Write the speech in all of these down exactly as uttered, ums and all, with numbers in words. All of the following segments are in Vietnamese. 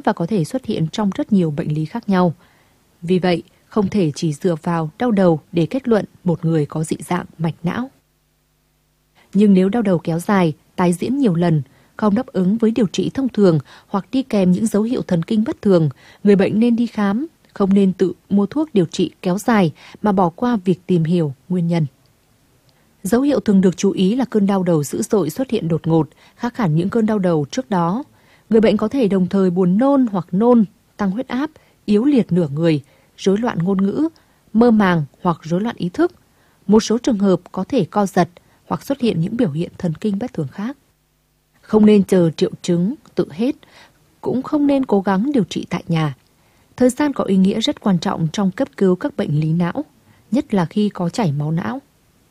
và có thể xuất hiện trong rất nhiều bệnh lý khác nhau. Vì vậy, không thể chỉ dựa vào đau đầu để kết luận một người có dị dạng mạch não. Nhưng nếu đau đầu kéo dài, tái diễn nhiều lần, không đáp ứng với điều trị thông thường hoặc đi kèm những dấu hiệu thần kinh bất thường, người bệnh nên đi khám, không nên tự mua thuốc điều trị kéo dài mà bỏ qua việc tìm hiểu nguyên nhân. Dấu hiệu thường được chú ý là cơn đau đầu dữ dội xuất hiện đột ngột, khác hẳn những cơn đau đầu trước đó. Người bệnh có thể đồng thời buồn nôn hoặc nôn, tăng huyết áp, yếu liệt nửa người, rối loạn ngôn ngữ, mơ màng hoặc rối loạn ý thức. Một số trường hợp có thể co giật hoặc xuất hiện những biểu hiện thần kinh bất thường khác. Không nên chờ triệu chứng tự hết, cũng không nên cố gắng điều trị tại nhà. Thời gian có ý nghĩa rất quan trọng trong cấp cứu các bệnh lý não, nhất là khi có chảy máu não.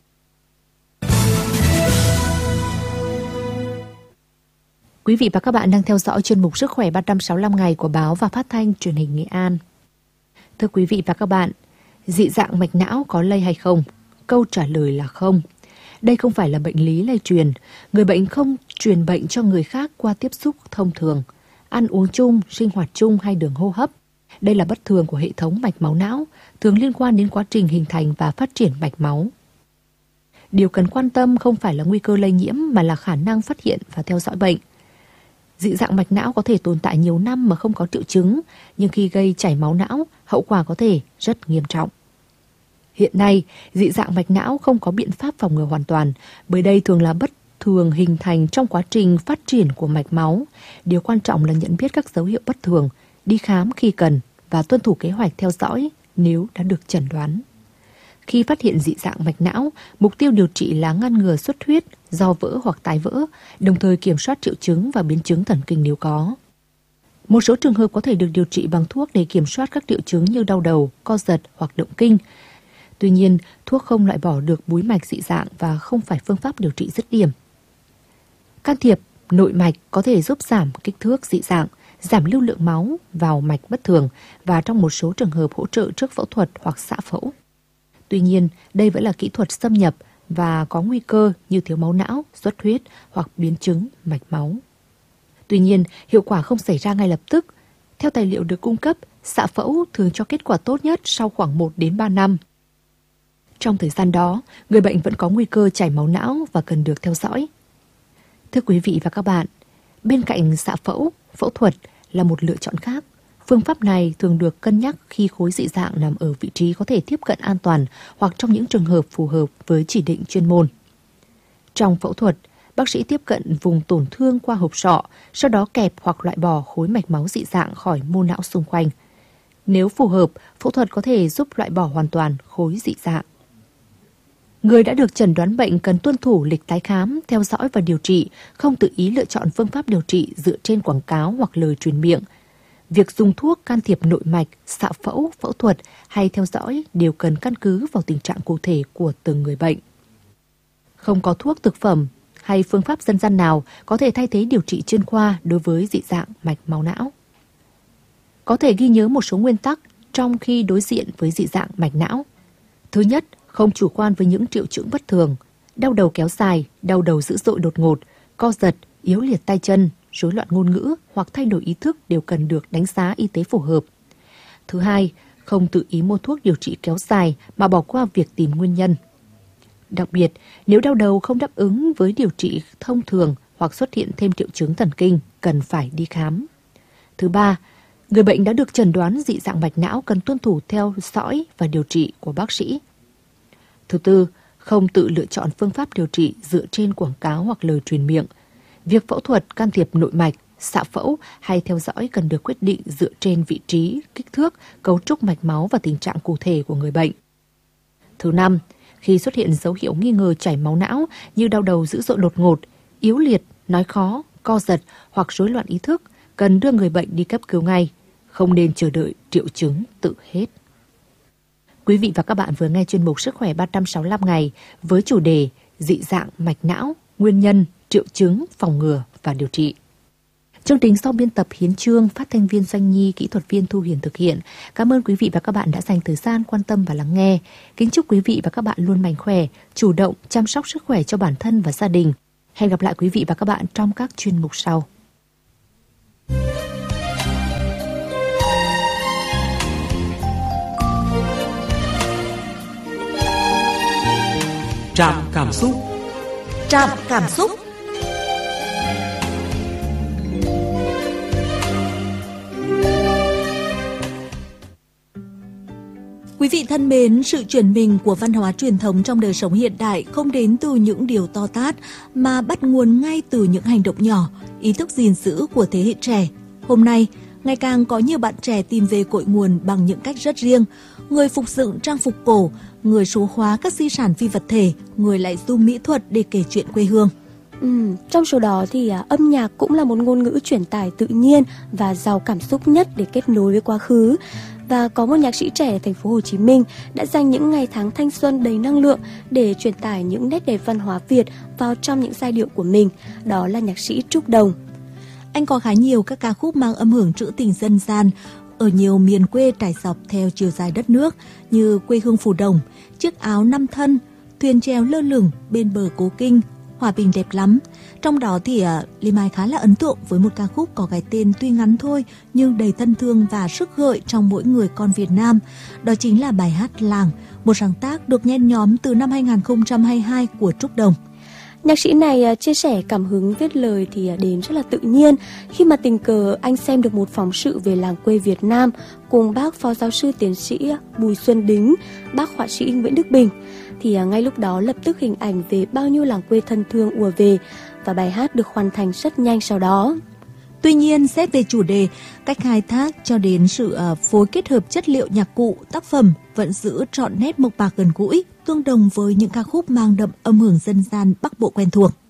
Quý vị và các bạn đang theo dõi chuyên mục Sức khỏe ba trăm sáu mươi lăm ngày của báo và phát thanh truyền hình Nghệ An. Thưa quý vị và các bạn, dị dạng mạch não có lây hay không? Câu trả lời là không. Đây không phải là bệnh lý lây truyền. Người bệnh không truyền bệnh cho người khác qua tiếp xúc thông thường, ăn uống chung, sinh hoạt chung hay đường hô hấp. Đây là bất thường của hệ thống mạch máu não, thường liên quan đến quá trình hình thành và phát triển mạch máu. Điều cần quan tâm không phải là nguy cơ lây nhiễm mà là khả năng phát hiện và theo dõi bệnh. Dị dạng mạch não có thể tồn tại nhiều năm mà không có triệu chứng, nhưng khi gây chảy máu não, hậu quả có thể rất nghiêm trọng. Hiện nay, dị dạng mạch não không có biện pháp phòng ngừa hoàn toàn, bởi đây thường là bất thường hình thành trong quá trình phát triển của mạch máu. Điều quan trọng là nhận biết các dấu hiệu bất thường, đi khám khi cần và tuân thủ kế hoạch theo dõi nếu đã được chẩn đoán. Khi phát hiện dị dạng mạch não, mục tiêu điều trị là ngăn ngừa xuất huyết do vỡ hoặc tái vỡ, đồng thời kiểm soát triệu chứng và biến chứng thần kinh nếu có. Một số trường hợp có thể được điều trị bằng thuốc để kiểm soát các triệu chứng như đau đầu, co giật hoặc động kinh. Tuy nhiên, thuốc không loại bỏ được búi mạch dị dạng và không phải phương pháp điều trị dứt điểm. Can thiệp nội mạch có thể giúp giảm kích thước dị dạng, giảm lưu lượng máu vào mạch bất thường và trong một số trường hợp hỗ trợ trước phẫu thuật hoặc xạ phẫu. Tuy nhiên, đây vẫn là kỹ thuật xâm nhập và có nguy cơ như thiếu máu não, xuất huyết hoặc biến chứng mạch máu. Tuy nhiên, hiệu quả không xảy ra ngay lập tức. Theo tài liệu được cung cấp, xạ phẫu thường cho kết quả tốt nhất sau khoảng một đến ba năm. Trong thời gian đó, người bệnh vẫn có nguy cơ chảy máu não và cần được theo dõi. Thưa quý vị và các bạn, bên cạnh xạ phẫu, phẫu thuật là một lựa chọn khác. Phương pháp này thường được cân nhắc khi khối dị dạng nằm ở vị trí có thể tiếp cận an toàn hoặc trong những trường hợp phù hợp với chỉ định chuyên môn. Trong phẫu thuật, bác sĩ tiếp cận vùng tổn thương qua hộp sọ, sau đó kẹp hoặc loại bỏ khối mạch máu dị dạng khỏi mô não xung quanh. Nếu phù hợp, phẫu thuật có thể giúp loại bỏ hoàn toàn khối dị dạng. Người đã được chẩn đoán bệnh cần tuân thủ lịch tái khám, theo dõi và điều trị, không tự ý lựa chọn phương pháp điều trị dựa trên quảng cáo hoặc lời truyền miệng. Việc dùng thuốc can thiệp nội mạch, xạ phẫu, phẫu thuật hay theo dõi đều cần căn cứ vào tình trạng cụ thể của từng người bệnh. Không có thuốc thực phẩm hay phương pháp dân gian nào có thể thay thế điều trị chuyên khoa đối với dị dạng mạch máu não. Có thể ghi nhớ một số nguyên tắc trong khi đối diện với dị dạng mạch não. Thứ nhất, không chủ quan với những triệu chứng bất thường, đau đầu kéo dài, đau đầu dữ dội đột ngột, co giật, yếu liệt tay chân, rối loạn ngôn ngữ hoặc thay đổi ý thức đều cần được đánh giá y tế phù hợp. Thứ hai, không tự ý mua thuốc điều trị kéo dài mà bỏ qua việc tìm nguyên nhân. Đặc biệt, nếu đau đầu không đáp ứng với điều trị thông thường hoặc xuất hiện thêm triệu chứng thần kinh, cần phải đi khám. Thứ ba, người bệnh đã được chẩn đoán dị dạng mạch não cần tuân thủ theo dõi và điều trị của bác sĩ. Thứ tư, không tự lựa chọn phương pháp điều trị dựa trên quảng cáo hoặc lời truyền miệng. Việc phẫu thuật, can thiệp nội mạch, xạ phẫu hay theo dõi cần được quyết định dựa trên vị trí, kích thước, cấu trúc mạch máu và tình trạng cụ thể của người bệnh. Thứ năm, khi xuất hiện dấu hiệu nghi ngờ chảy máu não như đau đầu dữ dội đột ngột, yếu liệt, nói khó, co giật hoặc rối loạn ý thức, cần đưa người bệnh đi cấp cứu ngay, không nên chờ đợi triệu chứng tự hết. Quý vị và các bạn vừa nghe chuyên mục Sức khỏe ba trăm sáu mươi lăm ngày với chủ đề dị dạng mạch não, nguyên nhân, triệu chứng, phòng ngừa và điều trị. Chương trình do biên tập Hiến Chương, phát thanh viên Doanh Nhi, kỹ thuật viên Thu Hiền thực hiện. Cảm ơn quý vị và các bạn đã dành thời gian quan tâm và lắng nghe. Kính chúc quý vị và các bạn luôn mạnh khỏe, chủ động chăm sóc sức khỏe cho bản thân và gia đình. Hẹn gặp lại quý vị và các bạn trong các chuyên mục sau. Trạm cảm xúc. Trạm cảm xúc. Quý vị thân mến, sự chuyển mình của văn hóa truyền thống trong đời sống hiện đại không đến từ những điều to tát mà bắt nguồn ngay từ những hành động nhỏ, ý thức gìn giữ của thế hệ trẻ. Hôm nay, ngày càng có nhiều bạn trẻ tìm về cội nguồn bằng những cách rất riêng. Người phục dựng trang phục cổ, người số hóa các di sản phi vật thể, người lại dùng mỹ thuật để kể chuyện quê hương. Ừ, trong số đó thì à, âm nhạc cũng là một ngôn ngữ truyền tải tự nhiên và giàu cảm xúc nhất để kết nối với quá khứ. Và có một nhạc sĩ trẻ ở thành phố Hồ Chí Minh đã dành những ngày tháng thanh xuân đầy năng lượng để truyền tải những nét đẹp văn hóa Việt vào trong những giai điệu của mình. Đó là nhạc sĩ Trúc Đồng. Anh có khá nhiều các ca khúc mang âm hưởng trữ tình dân gian ở nhiều miền quê trải dọc theo chiều dài đất nước như Quê hương Phù Đồng, Chiếc áo năm thân, Thuyền treo lơ lửng bên bờ Cố Kinh, Hòa bình đẹp lắm. Trong đó thì uh, Lê Mai khá là ấn tượng với một ca khúc có cái tên tuy ngắn thôi nhưng đầy thân thương và sức gợi trong mỗi người con Việt Nam. Đó chính là bài hát Làng, một sáng tác được nhen nhóm từ năm hai không hai hai của Trúc Đồng. Nhạc sĩ này chia sẻ cảm hứng viết lời thì đến rất là tự nhiên khi mà tình cờ anh xem được một phóng sự về làng quê Việt Nam cùng bác phó giáo sư tiến sĩ Bùi Xuân Đính, bác họa sĩ Nguyễn Đức Bình. Thì ngay lúc đó lập tức hình ảnh về bao nhiêu làng quê thân thương ùa về và bài hát được hoàn thành rất nhanh sau đó. Tuy nhiên, xét về chủ đề, cách khai thác cho đến sự uh, phối kết hợp chất liệu nhạc cụ, tác phẩm vẫn giữ trọn nét mộc mạc gần gũi, tương đồng với những ca khúc mang đậm âm hưởng dân gian Bắc Bộ quen thuộc.